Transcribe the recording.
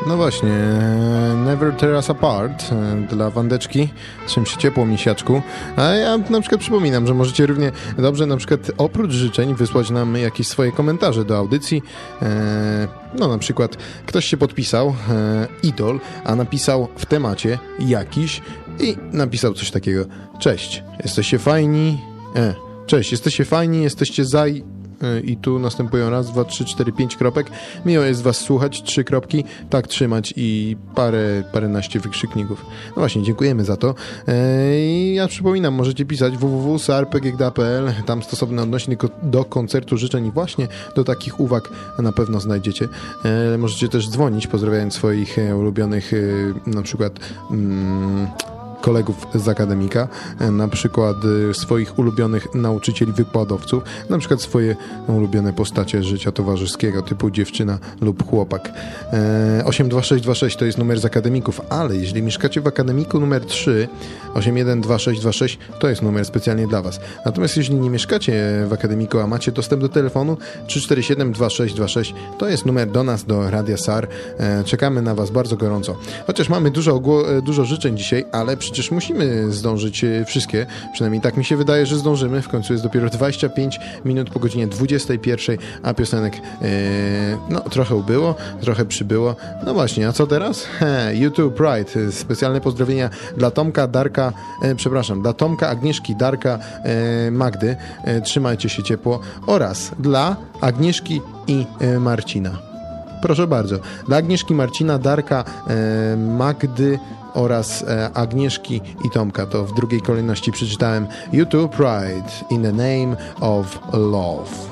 No właśnie, Never Tear Us Apart dla Wandeczki. Trzym się ciepło, misiaczku. A ja na przykład przypominam, że możecie równie dobrze na przykład oprócz życzeń wysłać nam jakieś swoje komentarze do audycji. No na przykład ktoś się podpisał, Idol, a napisał w temacie jakiś i napisał coś takiego. Cześć, jesteście fajni. Cześć, jesteście fajni, jesteście i tu następują 1, 2, 3, 4, 5 kropek. Miło jest was słuchać, 3 kropki, tak trzymać i paręnaście wykrzykników. No właśnie, dziękujemy za to. Ja przypominam, możecie pisać www.sarpegegda.pl, tam stosowny odnośnik do koncertu życzeń i właśnie do takich uwag na pewno znajdziecie. Możecie też dzwonić, pozdrawiając swoich ulubionych na przykład kolegów z akademika, na przykład swoich ulubionych nauczycieli, wykładowców, na przykład swoje ulubione postacie życia towarzyskiego, typu dziewczyna lub chłopak. 82626 to jest numer z akademików, ale jeśli mieszkacie w akademiku numer 3, 812626 to jest numer specjalnie dla was. Natomiast jeśli nie mieszkacie w akademiku, a macie dostęp do telefonu, 3472626 to jest numer do nas, do Radia SAR. Czekamy na was bardzo gorąco. Chociaż mamy dużo życzeń dzisiaj, ale przecież musimy zdążyć wszystkie, przynajmniej tak mi się wydaje, że zdążymy. W końcu jest dopiero 25 minut po godzinie 21, a piosenek no trochę ubyło, trochę przybyło. No właśnie, a co teraz? YouTube Pride. Specjalne pozdrowienia dla Tomka, Darka, dla Tomka, Agnieszki, Darka, Magdy. Trzymajcie się ciepło. Oraz dla Agnieszki i Marcina. Proszę bardzo. Dla Agnieszki, Marcina, Darka, Magdy oraz Agnieszki i Tomka. To w drugiej kolejności przeczytałem YouTube Pride in the Name of Love.